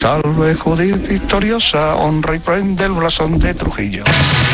Salve Judith victoriosa, honra y prende el blasón de Trujillo.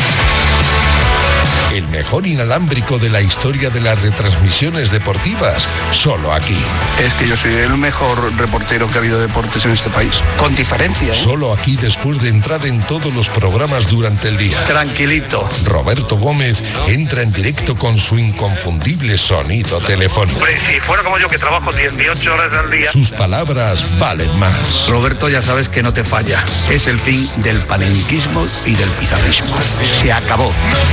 El mejor inalámbrico de la historia de las retransmisiones deportivas, solo aquí. Es que yo soy el mejor reportero que ha habido de deportes en este país, con diferencia, ¿eh? Solo aquí después de entrar en todos los programas durante el día. Tranquilito. Roberto Gómez entra en directo con su inconfundible sonido telefónico. Hombre, si fuera como yo que trabajo 18 horas al día. Sus palabras valen más. Roberto, ya sabes que no te falla. Es el fin del panenquismo y del pizarrismo. Se acabó.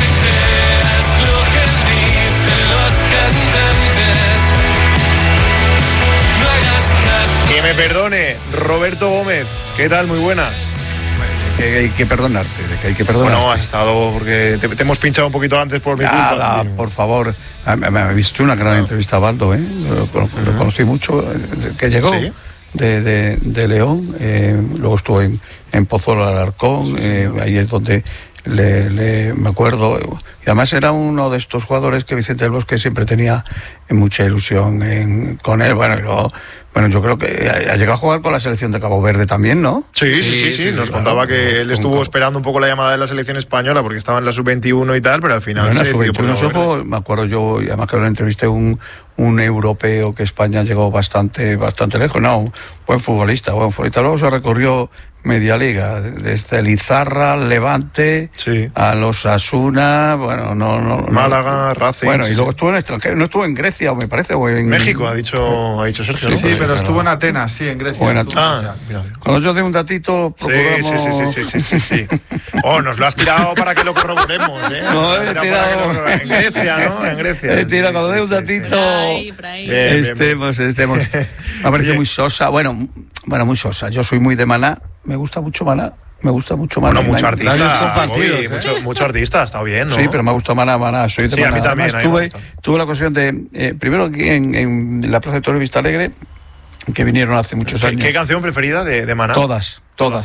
Que me perdone, Roberto Gómez. ¿Qué tal? Muy buenas. Hay que perdonarte, hay que perdonarte. Bueno, has estado porque te hemos pinchado un poquito antes por mi culpa. Por favor. Me ha visto una gran entrevista a Baldo, ¿eh? Lo conocí mucho, que llegó. ¿Sí? De León, luego estuvo en Pozuelo de Alarcón, ahí es donde me acuerdo, y además era uno de estos jugadores que Vicente del Bosque siempre tenía mucha ilusión con él. Bueno, y luego, yo creo que ha llegado a jugar con la selección de Cabo Verde también, ¿no? Sí. Nos contaba que él estuvo esperando un poco la llamada de la selección española porque estaba en la sub-21 y tal, pero al final en la sub-21 me acuerdo yo, y además que lo entrevisté un europeo que España llegó bastante lejos, no, buen futbolista, luego se recorrió media liga, desde el Izarra, Levante, a los Osasuna, Málaga, Racing. Bueno, y luego estuvo en extranjero, no estuvo en Grecia, me parece, o en México, ha dicho Sergio. Sí, ¿no? Pero estuvo en Atenas, sí, en Grecia. Mira. Cuando yo dé un datito, procuramos... Sí. Nos lo has tirado para que lo corroboremos, ¿eh? No, he tirado... En Grecia, ¿no? En Grecia. He tirado, cuando dé un datito... Por ahí. Estemos. Me parece muy sosa, muy sosa. Yo soy muy de Maná. Me gusta mucho Maná. Bueno, mucho artista, mucho artista, está bien, ¿no? Sí, pero me ha gustado Maná, soy de Maná. A mí también. Además, tuve la ocasión de, primero aquí en la Plaza de Toros Vista Alegre, que vinieron hace muchos años. ¿Qué canción preferida de Maná? Todas.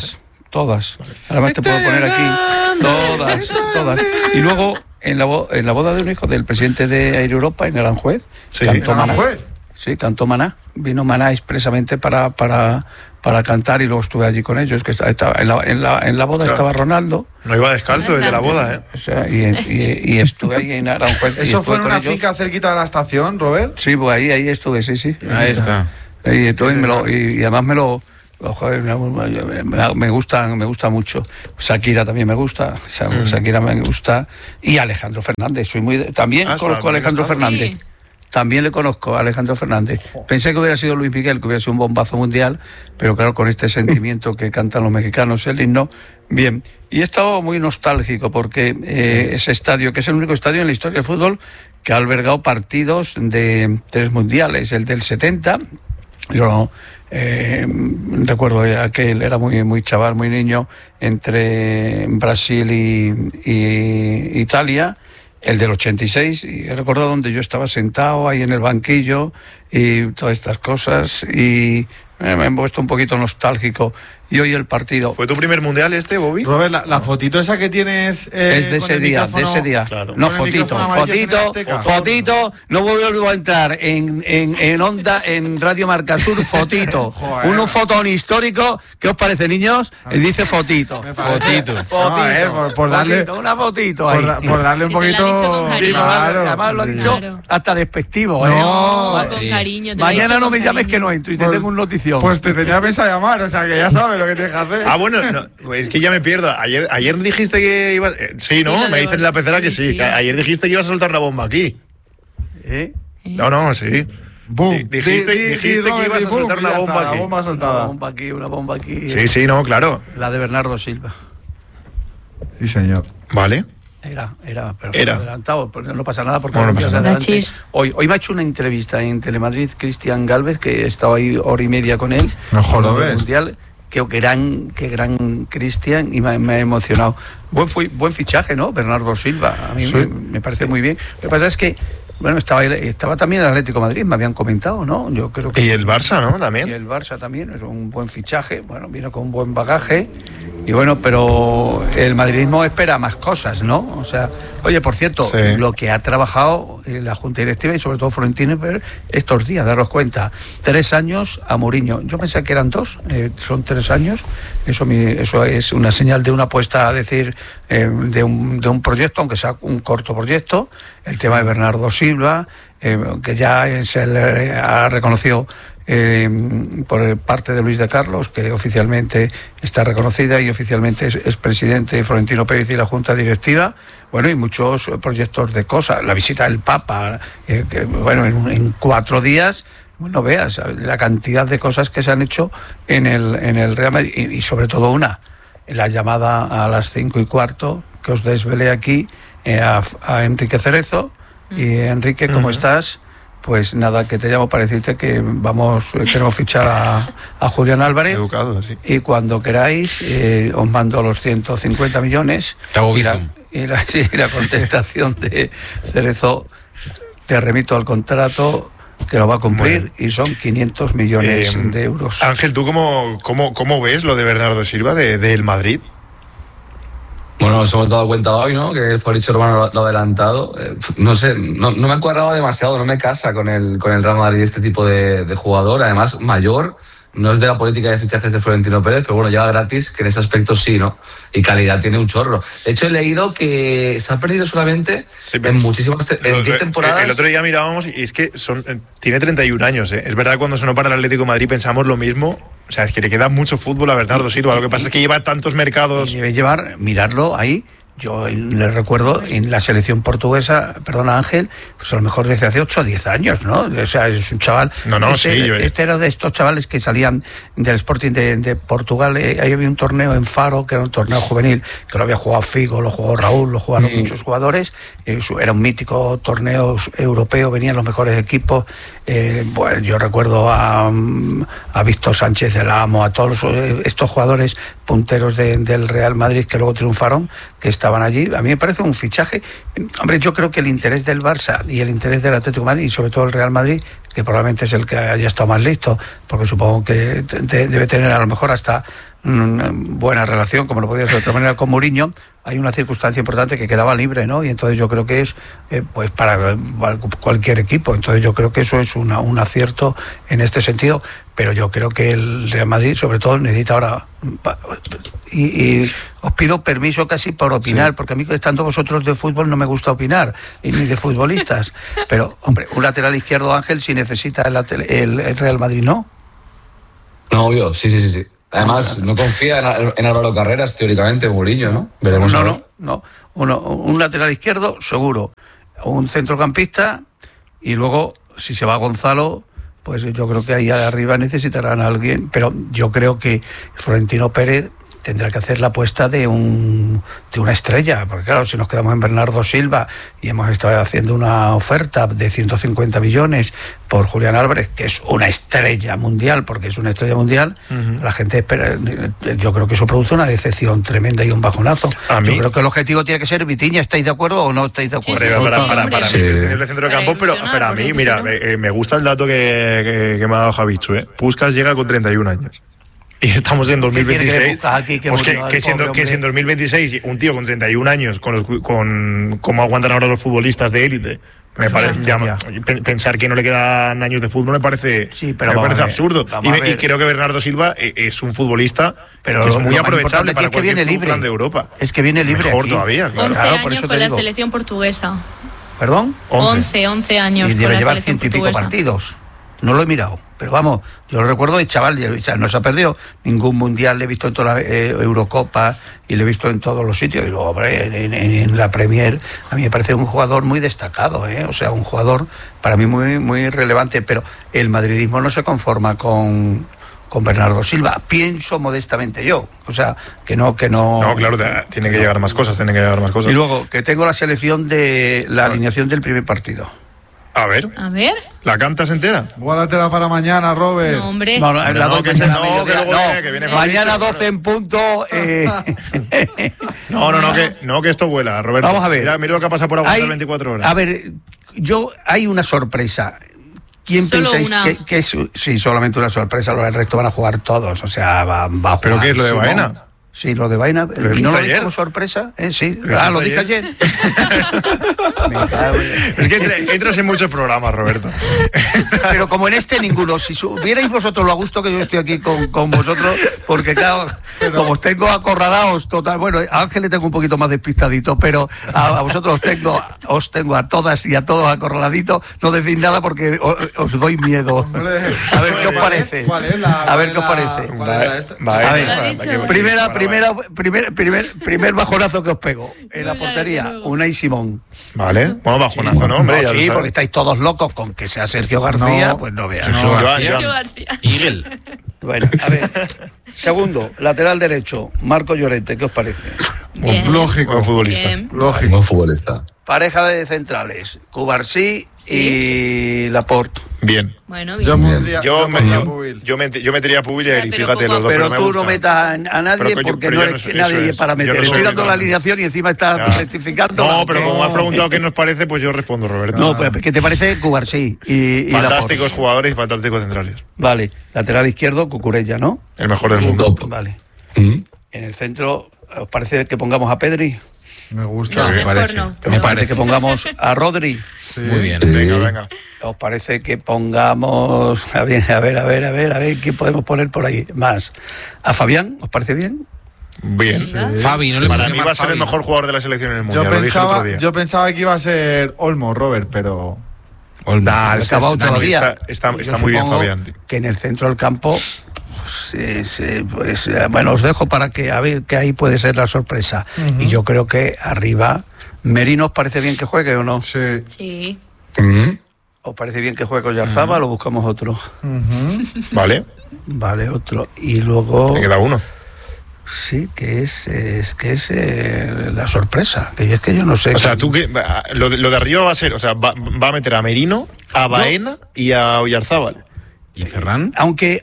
Además te puedo poner aquí todas. Y luego, en la boda de un hijo del presidente de Air Europa, en Aranjuez, cantó Maná. Sí, cantó Maná. Vino Maná expresamente para cantar y luego estuve allí con ellos, que estaba en la boda, claro. Estaba Ronaldo. No iba descalzo desde la boda, ¿eh? O sea, y estuve ahí en Aranjuez. ¿Eso fue en una finca cerquita de la estación, Robert? Sí, pues ahí estuve, sí. Ahí está. Y entonces y además me gusta mucho. Shakira también me gusta, Shakira me gusta, y Alejandro Fernández, también conozco a Alejandro Fernández. Sí. También le conozco a Alejandro Fernández. Pensé que hubiera sido Luis Miguel, que hubiera sido un bombazo mundial, pero claro, con este sentimiento que cantan los mexicanos, el himno, bien. Y he estado muy nostálgico porque ese estadio, que es el único estadio en la historia del fútbol que ha albergado partidos de 3 mundiales, el del 70, yo recuerdo que él era muy chaval, muy niño, entre Brasil y Italia, el del 86, y he recordado donde yo estaba sentado ahí en el banquillo y todas estas cosas, y me he puesto un poquito nostálgico. Y hoy el partido... ¿Fue tu primer mundial Bobby? Robert, la fotito esa que tienes... es de ese día. Claro. No, fotito, no vuelvo a entrar en Onda, en Radio Marca Sur, fotito. Un fotón histórico, ¿qué os parece, niños? Dice fotito. Por darle... Una fotito ahí. Por darle un poquito... Además lo ha dicho hasta despectivo. No, con cariño. Mañana no me llames que no entro y te tengo un notición. Pues te tenía pensado llamar, o sea que ya sabes lo que tienes que hacer. Bueno, es que ya me pierdo. Ayer dijiste que ibas... sí, ¿no? Me dicen en la pecera que sí. Que ayer dijiste que ibas a soltar una bomba aquí. No, sí. Boom. Dijiste que ibas a soltar una bomba aquí. Una bomba soltada. Una bomba aquí. Sí, no, claro. La de Bernardo Silva. Sí, señor. Vale. Era adelantado, pero no pasa nada porque hoy me ha hecho una entrevista en Telemadrid Cristian Gálvez, que he estado ahí hora y media con él. No jodas. Mundial. Qué gran Cristian, y me ha emocionado. Buen fichaje, ¿no? Bernardo Silva, a mí me parece muy bien. Lo que pasa es que, estaba también el Atlético de Madrid, me habían comentado, ¿no? Yo creo que... Y el Barça, ¿no? También. Y el Barça también, es un buen fichaje, vino con un buen bagaje, Y bueno, pero el madridismo espera más cosas, ¿no? O sea, oye, por cierto, sí, lo que ha trabajado la Junta Directiva y sobre todo Florentino Pérez estos días, daros cuenta, 3 años a Mourinho. Yo pensé que eran 2, son 3 años. Eso es una señal de una apuesta, a decir, de un proyecto, aunque sea un corto proyecto. El tema de Bernardo Silva, que ya se le ha reconocido por parte de Luis de Carlos, que oficialmente está reconocida y oficialmente es presidente de Florentino Pérez y la Junta Directiva. Bueno, y muchos proyectos de cosas, la visita del Papa, que bueno, en 4 días, bueno, veas la cantidad de cosas que se han hecho en el Real Madrid, y sobre todo la llamada a las 5:15, que os desvelé aquí, a Enrique Cerezo. Y Enrique, ¿cómo estás? Pues nada, que te llamo para decirte que queremos fichar a Julián Álvarez. Educado, sí. Y cuando queráis, os mando los 150 millones. Y la contestación de Cerezo, te remito al contrato, que lo va a cumplir, bueno, y son 500 millones de euros. Ángel, ¿tú cómo ves lo de Bernardo Silva del Madrid? Bueno, nos hemos dado cuenta hoy, ¿no? Que el Fabricio Romano lo ha adelantado. No sé, no me ha cuadrado demasiado, no me casa con el Real Madrid este tipo de jugador. Además, mayor, no es de la política de fichajes de Florentino Pérez, pero bueno, lleva gratis, que en ese aspecto sí, ¿no? Y calidad tiene un chorro. De hecho, he leído que se ha perdido solamente en muchísimas en 10 temporadas. El otro día mirábamos y es que tiene 31 años, ¿eh? Es verdad que cuando sonó para el Atlético de Madrid pensamos lo mismo. O sea, es que le queda mucho fútbol a Bernardo Silva. Lo que pasa es que lleva tantos mercados. Debe llevar, mirarlo ahí. Yo le recuerdo en la selección portuguesa, perdona Ángel, pues a lo mejor desde hace 8 o 10 años, ¿no? O sea, es un chaval. Este era de estos chavales que salían del Sporting de Portugal. Ahí había un torneo en Faro, que era un torneo juvenil, que lo había jugado Figo, lo jugó Raúl, lo jugaron muchos jugadores. Era un mítico torneo europeo, venían los mejores equipos. Bueno, yo recuerdo a Víctor Sánchez del Amo, a todos estos jugadores punteros del Real Madrid que luego triunfaron, que estaban allí. A mí me parece un fichaje. Hombre, yo creo que el interés del Barça y el interés del Atlético de Madrid y sobre todo el Real Madrid, que probablemente es el que haya estado más listo, porque supongo que debe tener a lo mejor hasta buena relación, como lo podía ser de otra manera, con Mourinho. Hay una circunstancia importante que quedaba libre, ¿no? Y entonces yo creo que es pues para cualquier equipo. Entonces yo creo que eso es un acierto en este sentido. Pero yo creo que el Real Madrid, sobre todo, necesita ahora... Y os pido permiso casi por opinar, sí, porque a mí, estando vosotros de fútbol, no me gusta opinar, ni de futbolistas. Pero, hombre, un lateral izquierdo, Ángel, si necesita el Real Madrid, ¿no? No, obvio, sí. Además, no confía en Álvaro Carreras, teóricamente, Mourinho, ¿no? Veremos. No. Un lateral izquierdo, seguro. Un centrocampista, y luego, si se va Gonzalo, pues yo creo que ahí arriba necesitarán a alguien. Pero yo creo que Florentino Pérez tendrá que hacer la apuesta de una estrella, porque claro, si nos quedamos en Bernardo Silva y hemos estado haciendo una oferta de 150 millones por Julián Álvarez, que es una estrella mundial, porque es una estrella mundial, la gente espera. Yo creo que eso produce una decepción tremenda y un bajonazo. Yo creo que el objetivo tiene que ser Vitinha. ¿Estáis de acuerdo o no estáis de acuerdo? Para mí es el centro de campo, pero a mí, mira, me gusta el dato que me ha dado Javichu, ¿eh? Puskás llega con 31 años. Y estamos en 2026. Que si en 2026 un tío con 31 años, con cómo aguantan ahora los futbolistas de élite, me parece pensar que no le quedan años de fútbol me parece absurdo. Y creo que Bernardo Silva es un futbolista, pero que es muy aprovechable para cualquier plan de Europa. Es que viene libre. Mejor aquí. Todavía. Claro. 11 años por eso con la selección portuguesa. ¿Perdón? 11 años. Y debe llevar 100 y pico partidos. No lo he mirado, pero vamos, yo lo recuerdo de chaval, no se ha perdido ningún mundial, le he visto en toda la Eurocopa y le he visto en todos los sitios. Y luego, hombre, en la Premier, a mí me parece un jugador muy destacado, o sea, un jugador para mí muy, muy relevante, pero el madridismo no se conforma con Bernardo Silva, pienso modestamente yo, o sea, que no. No, claro, tienen que llegar más cosas. Y luego, que tengo la selección de la alineación del primer partido. A ver. ¿La cantas entera? Guárdatela para mañana, Robert. No, hombre. Que viene mañana 12 en punto. No, que esto vuela, Roberto. Vamos a ver. Mira lo que ha pasado por aguantar 24 horas. A ver, hay una sorpresa. ¿Quién Solo pensáis una. que es? Sí, solamente una sorpresa, el resto van a jugar todos, o sea, va a jugar. ¿Pero qué es lo de Baena? Sí, lo de Baena. ¿No lo dije como sorpresa? Sí. Lo dije ayer. Me cago en... Es que entras en muchos programas, Roberto. Pero como en este ninguno. Si vierais vosotros lo a gusto que yo estoy aquí con vosotros, porque claro, como os tengo acorralados total. Bueno, a Ángel le tengo un poquito más despistadito, pero a vosotros os tengo a todas y a todos acorraladitos. No decís nada porque os doy miedo. A ver qué os parece. A ver qué os parece. Primer bajonazo que os pego en la portería, Unai Simón. Vale, bueno, bajonazo, ¿no, hombre? Sí, porque estáis todos locos con que sea Sergio García, pues no veas. Sergio García. Miguel. Bueno, a ver. Segundo, lateral derecho, Marco Llorente, ¿qué os parece? Bien. Lógico. Buen futbolista. Bien. Lógico. Buen futbolista. Pareja de centrales, Cubarsí y Laporte. Bien. Bueno, Yo bien. pondría Yo Pubil. metería a Pubil y a Eric, Pero fíjate, poco a los dos. Pero me tú gusta. no metas a nadie Pero porque yo no no eres soy- nadie eso es. para Yo meter. no Estoy soy dando la mecánico. alineación y encima estás testificando. No, pero como has preguntado qué nos parece, pues yo respondo, Roberto. No, pues ¿qué te parece Cubarsí y Fantásticos Laporte? jugadores y fantásticos centrales. Vale, lateral izquierdo, Cucurella, ¿no? El mejor del mundo. Top. Vale. ¿Mm? En el centro, ¿os parece que pongamos a Pedri? Me gusta. No, me mejor parece. no. ¿Os parece que pongamos a Rodri? Sí. Muy bien. Venga. ¿Os parece que pongamos... A ver, ¿qué podemos poner por ahí más? ¿A Fabián? ¿Os parece bien? Bien. Fabi, no le Para pone mí más va a ser el Fabi. mejor jugador de la selección en el mundo. Lo dije el otro día. Yo pensaba que iba a ser Olmo, Robert, pero... Nah, No ha acabado está- todavía. Está Yo muy bien, supongo Fabián. que en el centro del campo... bueno, os dejo para que a ver que ahí puede ser la sorpresa. Y yo creo que arriba... ¿Merino os parece bien que juegue o no? Sí. Sí. ¿Mm? ¿Os parece bien que juegue con Yarzábal o buscamos otro? Vale, Vale, otro. Y luego... te queda uno. Sí, que es la sorpresa. Que es que yo no sé. O sea, tú que lo de arriba va a ser, o sea, va a meter a Merino, a Baena y a Oyarzábal. ¿Y Ferran? Aunque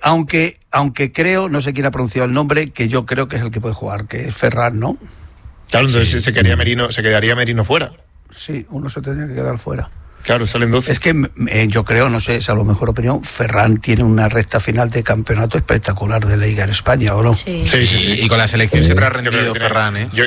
creo, no sé quién ha pronunciado el nombre, que yo creo que es el que puede jugar, que es Ferran, ¿no? Claro, entonces se quedaría Merino fuera. Sí, uno se tendría que quedar fuera. Claro, salen 12. Es que yo creo, no sé, es a lo mejor opinión, Ferran tiene una recta final de campeonato espectacular de Liga en España, ¿o no? Sí. Sí. Y con la selección siempre ha Yo creo rendido que tiene- Ferran, ¿eh?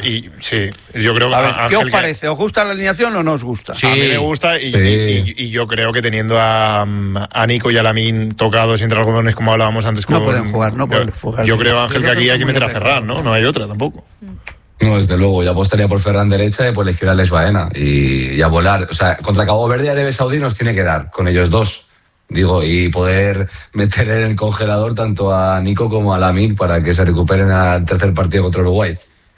Yo creo A ver, ¿qué os Ángel, parece? ¿Os gusta la alineación o no os gusta? Sí. A mí me gusta y yo creo que teniendo a Nico y a Lamine tocados entre algodones, como hablábamos antes. No pueden jugar. Yo creo, Ángel, Yo que creo aquí que hay que muy meter a apretado. Ferran, ¿no? No hay otra tampoco. No, desde luego, yo apostaría por Ferran derecha y por la izquierda Les Baena y a volar. O sea, contra Cabo Verde y Arabia Saudí nos tiene que dar, con ellos dos. Digo, y poder meter en el congelador tanto a Nico como a Lamine para que se recuperen al tercer partido contra Uruguay.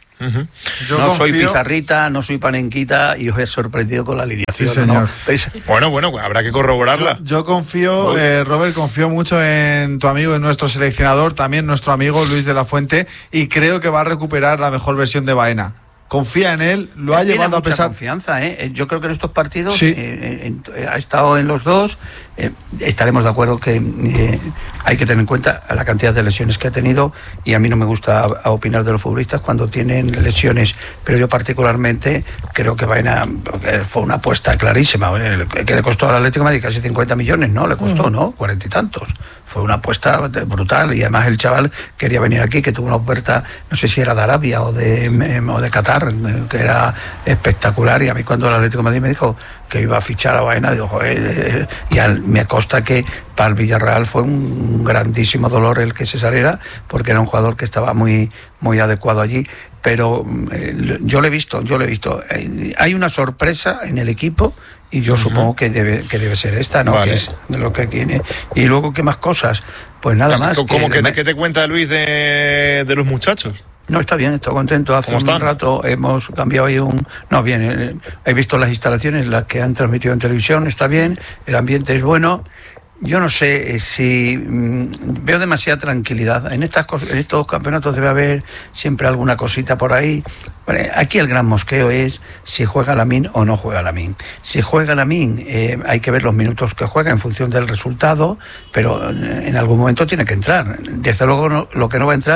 Yo no soy confío- pizarrita, no soy panenquita y os he sorprendido con la alineación. Sí, señor. ¿No? ¿Veis? Bueno, habrá que corroborarla. Yo confío, Robert, confío mucho en tu amigo, en nuestro seleccionador, también nuestro amigo Luis de la Fuente, y creo que va a recuperar la mejor versión de Baena. Confía en él, lo ha Tiene llevado a mucha pesar. confianza, ¿eh? Yo creo que en estos partidos Sí. ha estado en los dos. Estaremos de acuerdo que hay que tener en cuenta la cantidad de lesiones que ha tenido, y a mí no me gusta opinar de los futbolistas cuando tienen lesiones, pero yo particularmente creo que Baena fue una apuesta clarísima, que le costó al Atlético de Madrid casi 50 millones, ¿no? Le costó, ¿no? 40 y tantos. Fue una apuesta brutal, y además el chaval quería venir aquí, que tuvo una oferta, no sé si era de Arabia o de Qatar, que era espectacular, y a mí cuando el Atlético de Madrid me dijo que iba a fichar a Baena, digo, joder, me consta que para el Villarreal fue un grandísimo dolor el que se saliera, porque era un jugador que estaba muy, muy adecuado allí, pero yo lo he visto. Hay una sorpresa en el equipo, y yo supongo que debe ser esta, ¿no? Vale. Que es de lo que tiene. Y luego, ¿qué más cosas? Pues nada más. ¿Qué te cuenta Luis de los muchachos? No, está bien, estoy contento. Hace ¿Cómo un están? rato hemos cambiado ahí No, bien, he visto las instalaciones, las que han transmitido en televisión, está bien, el ambiente es bueno. Yo no sé si veo demasiada tranquilidad. En estos campeonatos debe haber siempre alguna cosita por ahí. Bueno, aquí el gran mosqueo es si juega Lamine o no juega Lamine. Si juega Lamine, hay que ver los minutos que juega en función del resultado, pero en algún momento tiene que entrar. Desde luego lo que no va a entrar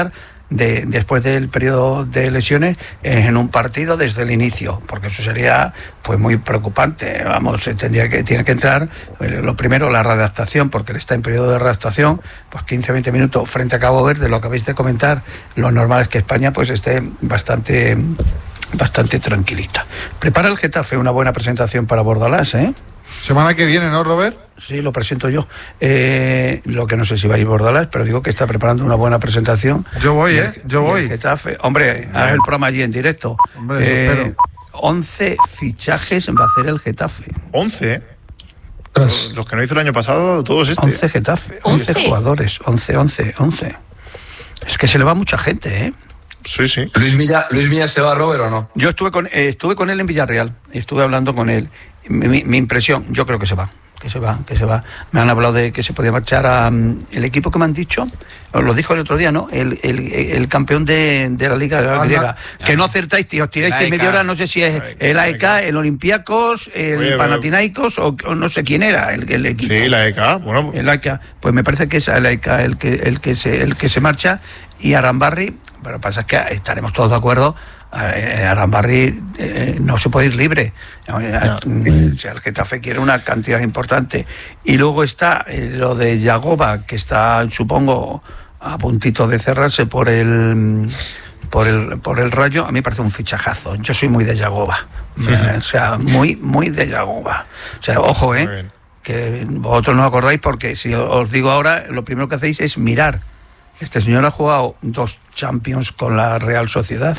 después del periodo de lesiones en un partido desde el inicio, porque eso sería pues muy preocupante. Vamos, tiene que entrar lo primero, la readaptación, porque él está en periodo de readaptación, pues 15-20 minutos frente a Cabo Verde. Lo que habéis de comentar, lo normal es que España pues esté bastante tranquilita. Prepara el Getafe una buena presentación para Bordalás, ¿eh? Semana que viene, ¿no, Robert? Sí, lo presento yo. Lo que no sé si va a ir Bordalás, pero digo que está preparando una buena presentación. Yo voy, yo voy. El Getafe. Hombre, haz el programa allí en directo. Hombre, 11 fichajes va a hacer el Getafe. 11. Los que no hizo el año pasado, todos 11 Getafe, 11 jugadores, 11. Es que se le va mucha gente, ¿eh? Sí, sí. ¿Luis Milla se va, Robert, o no? Yo estuve con él en Villarreal, estuve hablando con él. Mi impresión, yo creo que se va. Me han hablado de que se podía marchar a el equipo que me han dicho, os lo dijo el otro día, ¿no? El campeón de la Liga griega. Que no acertáis, tío, os tiráis media hora, no sé si es el AEK, el Olympiacos, el Panathinaikos o no sé quién era el equipo. Sí, el AEK, bueno. El AEK, pues me parece que es el AEK el que se marcha, y Arambarri, pero pasa es que estaremos todos de acuerdo. Arambarri no se puede ir libre. O sea, el Getafe quiere una cantidad importante. Y luego está lo de Yagoba, que está, supongo, a puntito de cerrarse por el Rayo. A mí me parece un fichajazo. Yo soy muy de Yagoba. O sea, muy de Yagoba. O sea, ojo, que vosotros no acordáis, porque si os digo ahora, lo primero que hacéis es mirar. Este señor ha jugado 2 Champions con la Real Sociedad.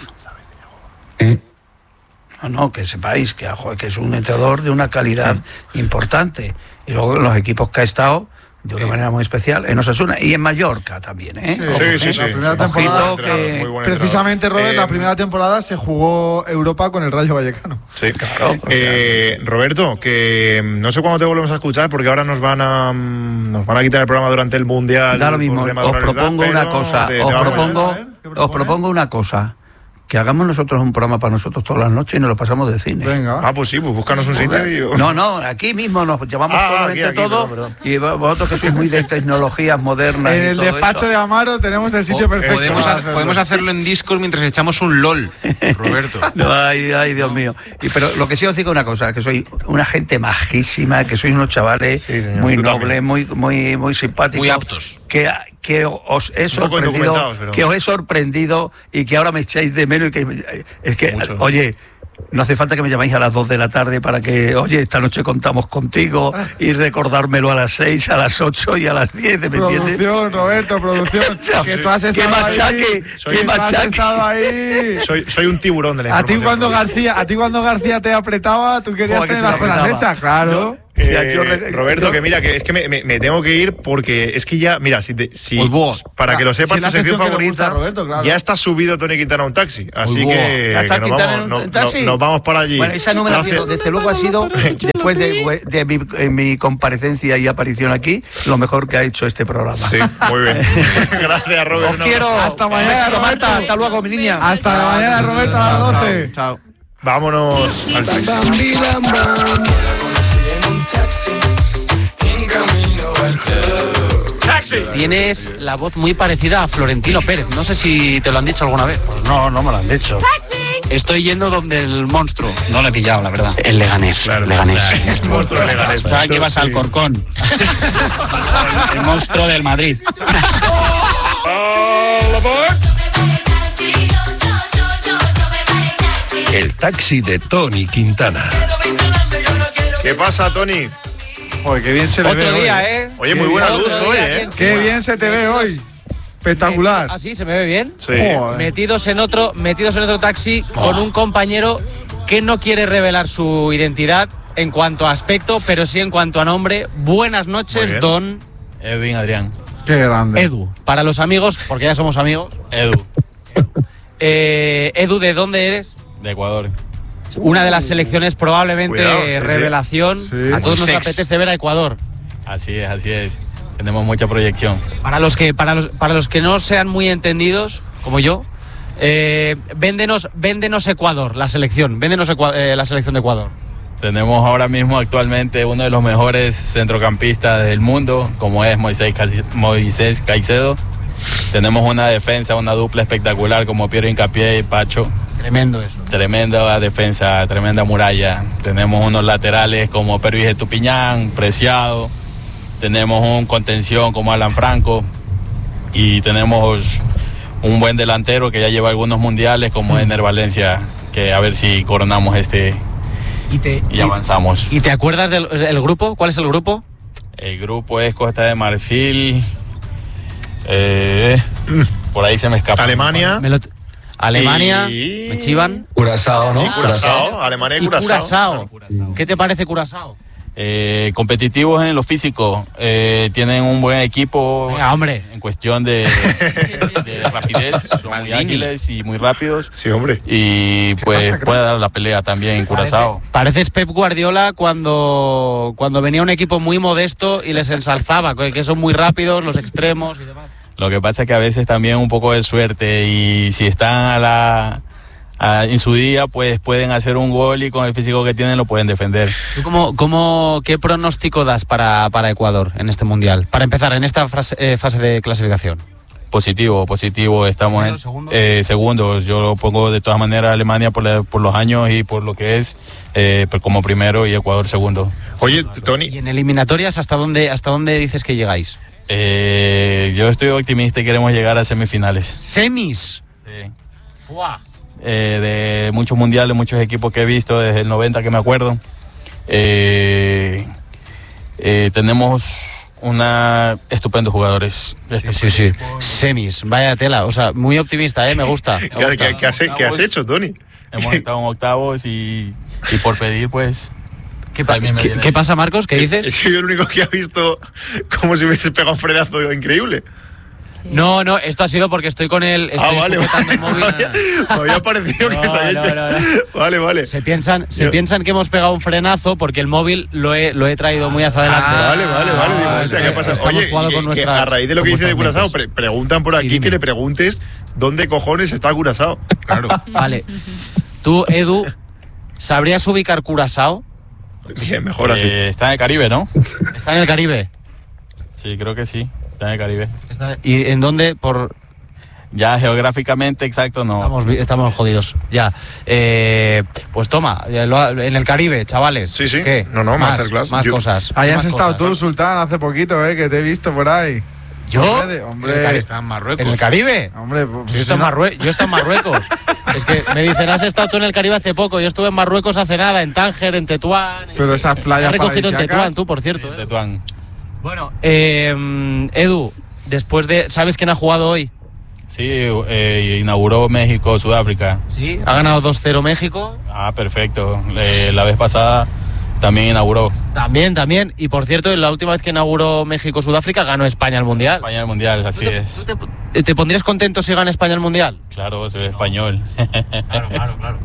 No, que sepáis que es un entrenador de una calidad importante. Y luego en los equipos que ha estado de una manera muy especial en Osasuna y en Mallorca también, ¿eh? Sí. La primera temporada, precisamente, Robert, la primera temporada se jugó Europa con el Rayo Vallecano. Sí, claro. Roberto, que no sé cuándo te volvemos a escuchar, porque ahora nos van a quitar el programa durante el Mundial. Da lo mismo. Os propongo una cosa. Os propongo una cosa. Que hagamos nosotros un programa para nosotros todas las noches y nos lo pasamos de cine. Venga. Pues sí, pues búscanos un sitio y... No, aquí mismo nos llevamos solamente todo. Perdón. Y vosotros que sois muy de tecnologías modernas. En el despacho eso. de Amaro tenemos el sitio perfecto. Podemos hacerlo en Discord mientras echamos un LOL, Roberto. No, ay, Dios mío. Pero lo que sí os digo una cosa, que sois una gente majísima, que sois unos chavales muy nobles, muy simpáticos. Muy aptos. Que os he sorprendido y que ahora me echáis de menos y que es que mucho. Oye, no hace falta que me llamáis a las 2 de la tarde para que, oye, esta noche contamos contigo y recordármelo a las 6, a las 8 y a las 10, ¿me entiendes? Producción, Roberto, producción. Que tú has estado ahí. ¡Qué machaque! Soy un tiburón de la información. A ti cuando García te apretaba, tú querías tener las cosas hechas, claro. Roberto, que mira, que es que me tengo que ir porque es que ya, mira, para que lo sepas, tu sección favorita, Roberto, claro. Ya está subido Tony Quintana a un taxi, así que nos vamos para allí. Bueno, esa no me la pierdo, desde luego ha sido, después de mi comparecencia y aparición aquí, lo mejor que ha hecho este programa. Sí, muy bien. Gracias, Roberto. Os quiero. Hasta mañana, Marta. Hasta luego, mi niña. Hasta mañana, Roberto, a las 12. Chao. Vámonos al taxi. Tienes la voz muy parecida a Florentino Pérez. No sé si te lo han dicho alguna vez. Pues no me lo han dicho. Estoy yendo donde el monstruo. No le he pillado, la verdad. El Leganés. Claro, Leganés. El monstruo del Leganés. Sabes que vas al Corcón. El monstruo del Madrid. El taxi de Tony Quintana. ¿Qué pasa, Tony? Joder, qué bien se le ve Otro día, hoy. Oye, muy buena luz hoy, Qué bien se te ve hoy. Espectacular. ¿Así se me ve bien? Sí. Metidos en otro taxi con un compañero que no quiere revelar su identidad en cuanto a aspecto, pero sí en cuanto a nombre. Buenas noches, don Edwin Adrián. Qué grande. Edu. Para los amigos, porque ya somos amigos. Edu. Edu, ¿de dónde eres? De Ecuador. Una de las selecciones probablemente revelación. Sí. A todos nos apetece ver a Ecuador. Así es. Tenemos mucha proyección. Para los que no sean muy entendidos, como yo, véndenos Ecuador, la selección. Véndenos la selección de Ecuador. Tenemos ahora mismo actualmente uno de los mejores centrocampistas del mundo, como es Moisés Caicedo. Tenemos una defensa, una dupla espectacular como Piero Hincapié y Pacho. Tremendo eso. Tremenda defensa, tremenda muralla. Tenemos unos laterales como Pervis Estupiñán, Preciado. Tenemos un contención como Alan Franco. Y tenemos un buen delantero que ya lleva algunos mundiales como Ener Valencia, que a ver si coronamos y avanzamos. ¿Y te acuerdas del grupo? ¿Cuál es el grupo? El grupo es Costa de Marfil. Por ahí se me escapa. Alemania. Alemania, me chivan. Curazao, ¿no? Sí, Curazao. Alemania y Curazao. ¿Qué te parece Curazao? Competitivos en lo físico, tienen un buen equipo. Venga, hombre. En cuestión de rapidez, son muy ágiles y muy rápidos. Sí, hombre. Y pues puede dar la pelea también en Curazao. Pareces Pep Guardiola cuando venía un equipo muy modesto y les ensalzaba, que son muy rápidos, los extremos y demás. Lo que pasa es que a veces también un poco de suerte, y si están en su día, pues pueden hacer un gol y con el físico que tienen lo pueden defender. ¿Tú qué pronóstico das para Ecuador en este Mundial? Para empezar, en esta fase de clasificación. Positivo, estamos en segundos. Yo lo pongo de todas maneras Alemania por los años y por lo que es como primero y Ecuador segundo. Oye, Tony. ¿Y en eliminatorias hasta dónde dices que llegáis? Yo estoy optimista y queremos llegar a semifinales. ¿Semis? Sí. ¡Fua! De muchos mundiales, muchos equipos que he visto desde el 90 que me acuerdo. Tenemos estupendos jugadores. Sí. Semis, vaya tela. O sea, muy optimista, me gusta. ¿Qué has hecho, Tony? Hemos estado en octavos y por pedir, pues... ¿Qué pasa, Marcos? ¿Qué dices? Soy el único que ha visto como si hubiese pegado un frenazo increíble. No, esto ha sido porque estoy con él. Vale. El móvil. Me había parecido que se había hecho. Vale. Se piensan que hemos pegado un frenazo porque el móvil lo he traído muy hacia adelante. Vale. Digo, hostia, ¿qué pasa? Oye, a raíz de lo que dice de Curazao, preguntan por aquí que le preguntes dónde cojones está Curazao. Claro. Vale. Tú, Edu, ¿sabrías ubicar Curazao? Bien, mejor así. Está en el Caribe, ¿no? ¿Está en el Caribe? Sí, creo que sí. Está en el Caribe. ¿Y en dónde? Ya geográficamente exacto no. Estamos jodidos. Ya. Pues toma, en el Caribe, chavales. Sí. ¿Qué? No, masterclass. Más cosas. Ahí has estado tú, Sultán, hace poquito, que te he visto por ahí. ¿Yo? Hombre, está en Marruecos. ¿En el Caribe? Hombre, pues yo estoy en Marruecos. Es que me dicen, has estado tú en el Caribe hace poco. Yo estuve en Marruecos hace nada, en Tánger, en Tetuán. Pero esas playas has recogido en Tetuán, tú, por cierto. Sí, Tetuán. Bueno, Edu, ¿sabes quién ha jugado hoy? Sí, inauguró México, Sudáfrica. Sí, ha ganado 2-0 México. Perfecto. La vez pasada también inauguró. También. Y por cierto, la última vez que inauguró México-Sudáfrica ganó España el Mundial. España el Mundial, así es. ¿Te pondrías contento si gana España el Mundial? Claro, soy español. Claro.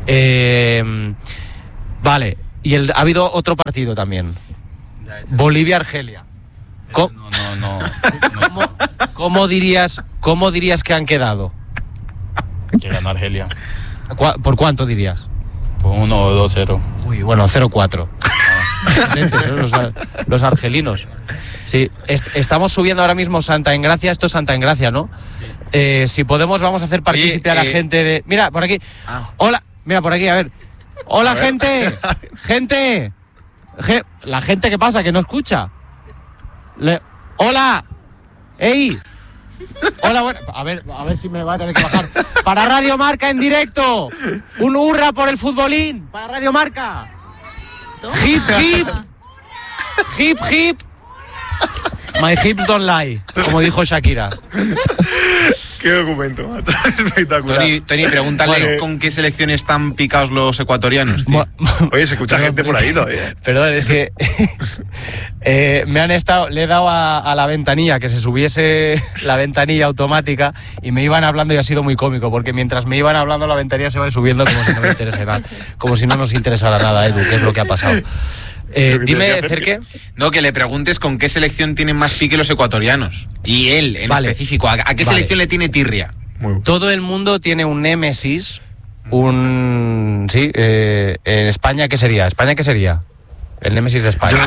Vale, y ha habido otro partido también. Bolivia-Argelia. No. ¿Cómo dirías que han quedado? Que ganó Argelia. ¿Por cuánto dirías? Por 1 o 2-0. Uy, bueno, 0-4. Los argelinos. Sí, estamos subiendo ahora mismo Santa Engracia. Esto es Santa Engracia, ¿no? Si podemos, vamos a hacer partícipe a la gente de... Mira, por aquí. Hola. Mira, por aquí, a ver. Hola, gente. Gente. La gente, ¿qué pasa? Que no escucha. Hola. ¡Ey! Hola, bueno. A ver si me va a tener que bajar. Para Radio Marca en directo. Un hurra por el futbolín. Para Radio Marca. Hip, hip. Hip, hip. My hips don't lie, como dijo Shakira. Qué documento, macho. Espectacular. Tony, pregúntale con qué selección están picados los ecuatorianos, tío. Oye, se escucha gente por ahí todavía. Perdón, es que le he dado a la ventanilla, que se subiese la ventanilla automática, y me iban hablando y ha sido muy cómico, porque mientras me iban hablando la ventanilla se va subiendo como si no me interesara nada, como si no nos interesara nada, Edu, ¿qué es lo que ha pasado? Dime, Cerque. No, que le preguntes con qué selección tienen más pique los ecuatorianos. Y él, en específico, ¿a qué selección le tiene tirria? Todo el mundo tiene un némesis, en España, ¿qué sería? ¿España qué sería? El némesis de España.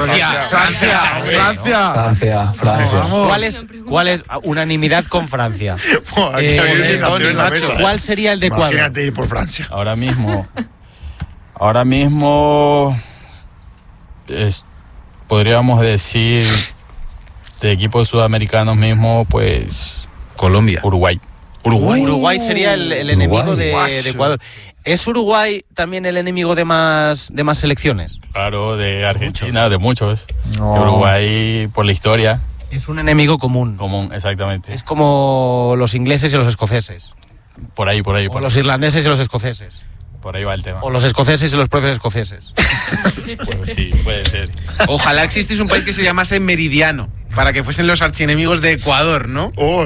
Francia. ¿Cuál es unanimidad con Francia? Macho. ¿Cuál sería el de Ecuador? Imagínate ir por Francia. Ahora mismo podríamos decir de equipos sudamericanos mismo, pues Colombia. Uruguay. Uruguay sería el enemigo de Ecuador. ¿Es Uruguay también el enemigo de más selecciones? Claro, de Argentina, de muchos. No. De Uruguay, por la historia. Es un enemigo común. Exactamente. Es como los ingleses y los escoceses. Por ahí. O los irlandeses y los escoceses. Por ahí va el tema. O los escoceses y los propios escoceses. Pues sí, puede ser. Ojalá existiese un país que se llamase Meridiano, para que fuesen los archienemigos de Ecuador, ¿no?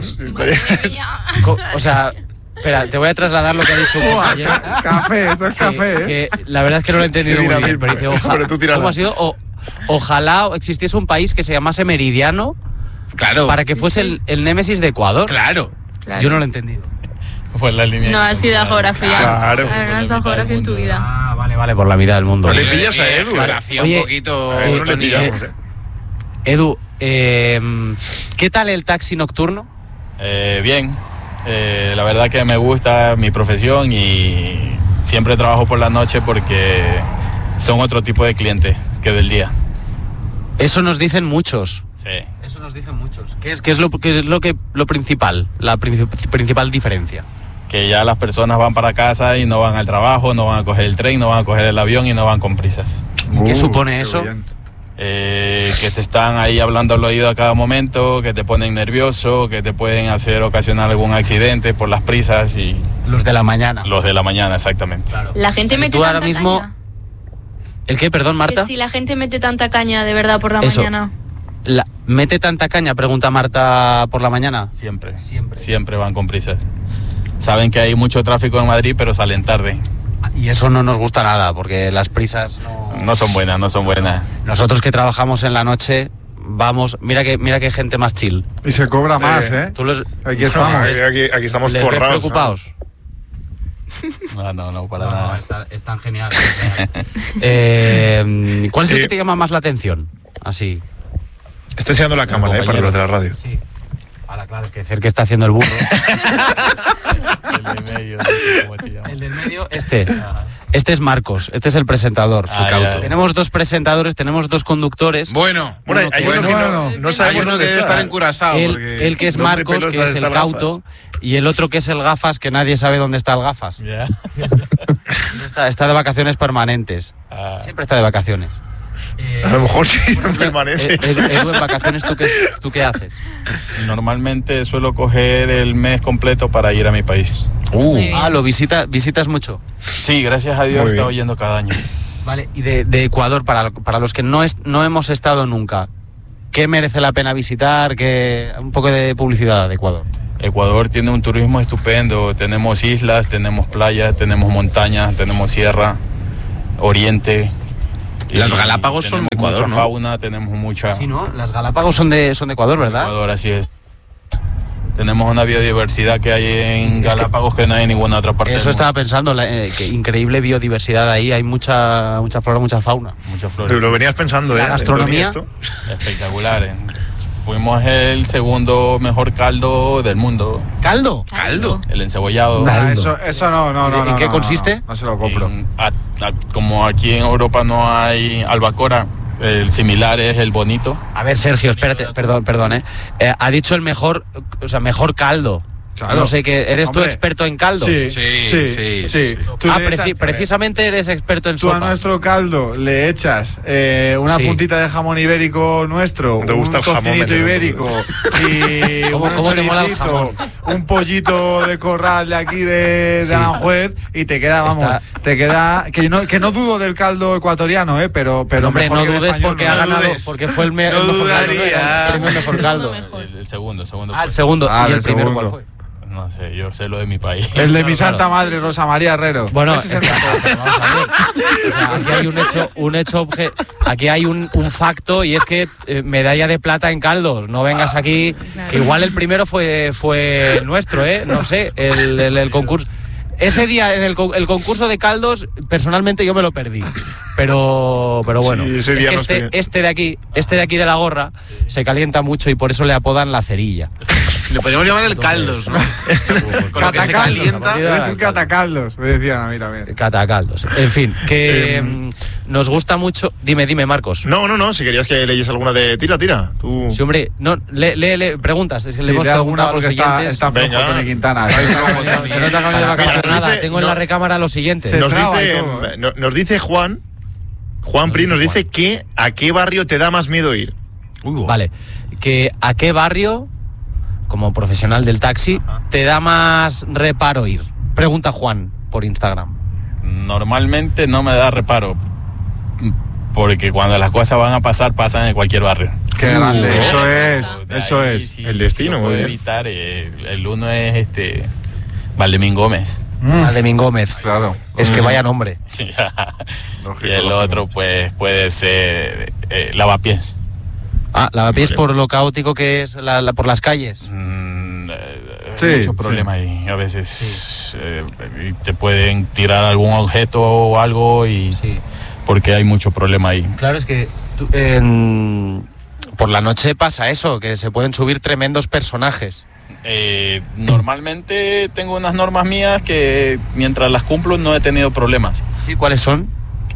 O sea, espera, te voy a trasladar lo que ha dicho un compañero. Café, eso es café, ¿eh? Que la verdad es que no lo he entendido muy bien, pero dice, ¿cómo ha sido? Ojalá existiese un país que se llamase Meridiano, claro, para que fuese el némesis de Ecuador. Claro. Yo no lo he entendido. Pues la línea. No has ido a geografía. Claro. No has ido a geografía en tu vida. Ah, vale, por la mitad del mundo. No le pillas a Edu. Oye, un poquito. No le pillamos, Edu, ¿qué tal el taxi nocturno? Bien. La verdad que me gusta mi profesión y siempre trabajo por la noche porque son otro tipo de clientes que del día. Eso nos dicen muchos. Sí. Eso nos dicen muchos. ¿Qué es lo principal? La principal diferencia. Que ya las personas van para casa y no van al trabajo, no van a coger el tren, no van a coger el avión y no van con prisas. ¿Y qué supone eso? Que te están ahí hablando al oído a cada momento, que te ponen nervioso, que te pueden ocasionar algún accidente por las prisas y... Los de la mañana. Los de la mañana, exactamente. Claro. La gente mete tú tanta ahora mismo... caña. ¿El qué? Perdón, Marta. Que si la gente mete tanta caña de verdad por la mañana. ¿Mete tanta caña? Pregunta Marta por la mañana. Siempre van con prisas. Saben que hay mucho tráfico en Madrid, pero salen tarde. Y eso no nos gusta nada, porque las prisas no son buenas. Nosotros que trabajamos en la noche, vamos, mira que gente más chill. Y se cobra más, ¿eh? Aquí estamos. Aquí estamos ¿Les ves forrados. preocupados? No, para nada. Están genial. ¿Cuál es el que te llama más la atención? Así. Está enseñando la cámara, para los de la radio. Sí. Claro, que decir que está haciendo el burro. El del medio, no sé cómo se llama. El del medio, este es Marcos, este es el presentador. Tenemos dos presentadores, tenemos dos conductores. Bueno, hay uno que no sabemos dónde debe estar en Curazao. El que es Marcos, que es el cauto, y el otro que es el gafas, que nadie sabe dónde está el gafas. Yeah. Está de vacaciones permanentes. Siempre está de vacaciones. A lo mejor sí, no permanece. Edu, en vacaciones, ¿tú qué haces? Normalmente suelo coger el mes completo para ir a mi país. ¿Lo visitas mucho? Sí, gracias a Dios he estado yendo cada año. Vale, y de Ecuador, para los que no hemos estado nunca, ¿qué merece la pena visitar? Un poco de publicidad de Ecuador. Ecuador tiene un turismo estupendo. Tenemos islas, tenemos playas, tenemos montañas, tenemos sierra, oriente. Las Galápagos son de Ecuador, mucha ¿no? Fauna, tenemos mucha... Sí, ¿no? Las Galápagos son de Ecuador, ¿verdad? Ecuador, así es. Tenemos una biodiversidad que hay en Galápagos que no hay en ninguna otra parte. Eso estaba pensando, que increíble biodiversidad ahí, hay mucha flora, mucha fauna. Mucha flora. Lo venías pensando, La gastronomía. Espectacular, Fuimos el segundo mejor caldo del mundo. ¿Caldo? El encebollado. Eso no. ¿En qué consiste? No se lo compro. Como aquí en Europa no hay albacora, el similar es el bonito. A ver, Sergio, espérate, perdón. Ha dicho el mejor caldo. Claro. No sé qué. ¿Eres tú experto en caldos? Sí. Precisamente eres experto en sopa. Tú a nuestro caldo le echas una puntita de jamón ibérico nuestro, ¿te gusta un tocinito ibérico y ¿Cómo te mola el jamón? Un pollito de corral de aquí de Aranjuez y te queda, que no dudo del caldo ecuatoriano, pero hombre, no dudes porque ha ganado, porque fue el mejor caldo. El segundo. El segundo. ¿Y el primero cuál fue? No sé, yo sé lo de mi país. El de mi santa madre, Rosa María Herrero. Bueno, vamos a ver. O sea, aquí hay aquí hay un facto, y es que medalla de plata en caldos. No vengas aquí, que igual el primero fue nuestro, no sé, el concurso. Ese día, en el concurso de caldos, personalmente yo me lo perdí. Pero bueno, sí, ese día este de aquí de la gorra se calienta mucho y por eso le apodan la cerilla. Le podríamos llamar el caldos, ¿no? Con lo que se calienta. Es un catacaldos, me decían a mí también. Catacaldos. En fin, que nos gusta mucho. Dime, Marcos. No, si querías que leyes alguuna de tira. Tú... Sí, hombre, no, lee preguntas. Es que le hemos preguntado a los oyentes. Está flojo Tony Quintana. Se nota que no va a nada. Tengo en la recámara lo siguiente. Nos dice Juan Pri, nos dice que ¿a qué barrio te da más miedo ir? Vale, que ¿a qué barrio, como profesional del taxi, te da más reparo ir? Pregunta Juan por Instagram. Normalmente no me da reparo, porque cuando las cosas van a pasar, pasan en cualquier barrio. Qué grande, eso es. Sí, el destino. Puede evitar, el uno es Valdemín Gómez. Valdemín Gómez. Claro. Es que vaya nombre. Y el otro pues puede ser Lavapiés. Lavapiés por lo caótico que es por las calles. Mucho problema ahí. A veces te pueden tirar algún objeto o algo y porque hay mucho problema ahí. Claro, es que por la noche pasa eso, que se pueden subir tremendos personajes. Normalmente tengo unas normas mías que mientras las cumplo no he tenido problemas. ¿Sí? ¿Cuáles son?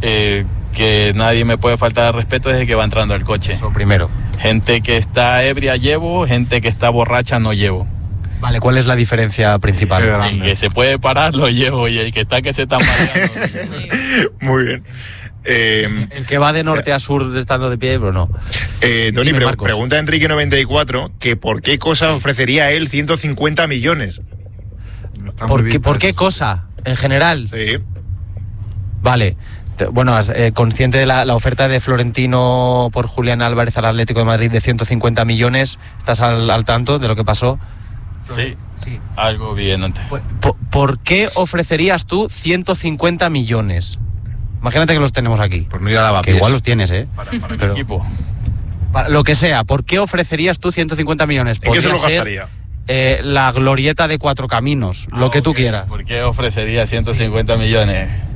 Que nadie me puede faltar al respeto desde que va entrando al coche. Eso primero. Gente que está ebria llevo, gente que está borracha no llevo. Vale, ¿cuál es la diferencia principal? El que se puede parar lo llevo y el que está mareando lo llevo. Muy bien. El que va de norte a sur estando de pie, pero no. Tony, pregunta Enrique94 que por qué cosa ofrecería él 150 millones. ¿Por qué cosa? En general. Sí. Vale. Bueno, consciente de la oferta de Florentino por Julián Álvarez al Atlético de Madrid de 150 millones, ¿estás al tanto de lo que pasó? Sí. Algo bien antes. ¿Por qué ofrecerías tú 150 millones? Imagínate que los tenemos aquí. Por no ir a Lavapiés. Que igual los tienes, Para el equipo. Para lo que sea, ¿por qué ofrecerías tú 150 millones? ¿En qué se lo gastaría? La glorieta de Cuatro Caminos, lo que tú quieras. ¿Por qué ofrecería 150 millones?